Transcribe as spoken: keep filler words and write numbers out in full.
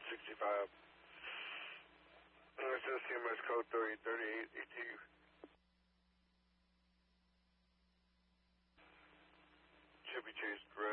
sixty-five. This is C M S code thirty thirty-eight E T U. Chevy Chase, direct.